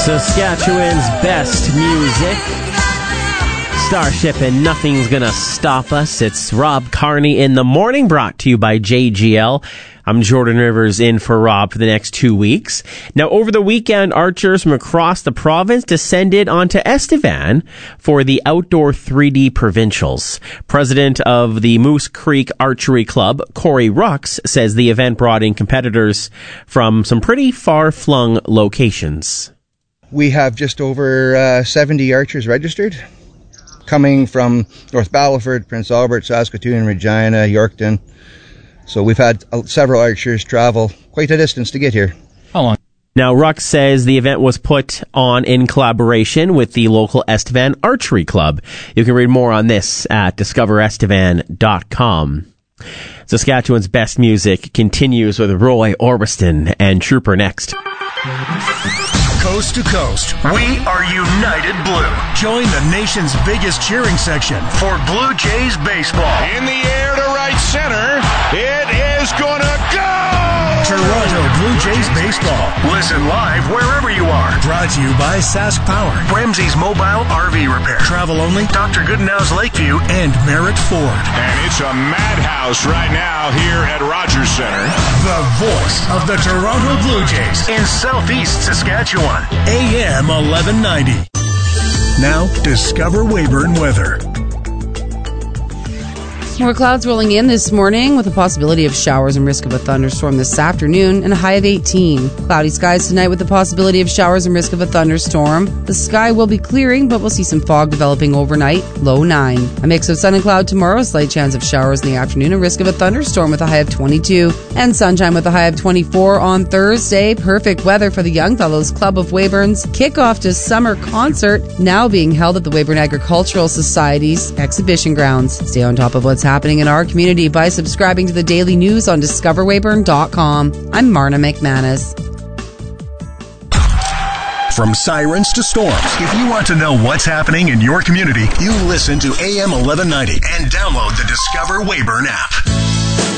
Saskatchewan's best music. Starship and Nothing's Gonna Stop Us. It's Rob Carney in the morning, brought to you by JGL. I'm Jordan Rivers in for Rob for the next 2 weeks. Now, over the weekend, archers from across the province descended onto Estevan for the outdoor 3D provincials. President of the Moose Creek Archery Club, Corey Rux, says the event brought in competitors from some pretty far-flung locations. We have just over 70 archers registered, coming from North Battleford, Prince Albert, Saskatoon, Regina, Yorkton. So we've had several archers travel quite a distance to get here. How long? Now, Rux says the event was put on in collaboration with the local Estevan Archery Club. You can read more on this at discoverestevan.com. Saskatchewan's best music continues with Roy Orbiston and Trooper next. Coast to coast, we are United Blue. Join the nation's biggest cheering section for Blue Jays baseball. In the air to right center, it is gonna go! Toronto Blue Jays baseball. Listen live wherever you are. Brought to you by Sask Power, Ramsey's Mobile RV Repair, Travel Only, Dr. Goodenow's Lakeview, and Merritt Ford. And it's a madhouse right now here at Rogers Center. The voice of the Toronto Blue Jays in Southeast Saskatchewan. AM 1190. Now, discover Weyburn weather. More clouds rolling in this morning with a possibility of showers and risk of a thunderstorm this afternoon and a high of 18. Cloudy skies tonight with the possibility of showers and risk of a thunderstorm. The sky will be clearing, but we'll see some fog developing overnight, low 9. A mix of sun and cloud tomorrow, slight chance of showers in the afternoon and risk of a thunderstorm with a high of 22. And sunshine with a high of 24 on Thursday. Perfect weather for the Young Fellows Club of Weyburn's kickoff to summer concert, now being held at the Weyburn Agricultural Society's exhibition grounds. Stay on top of what's happening in our community by subscribing to the daily news on discoverweyburn.com. I'm Marna McManus. From sirens to storms, if you want to know what's happening in your community, you listen to AM 1190 and download the Discover Weyburn app.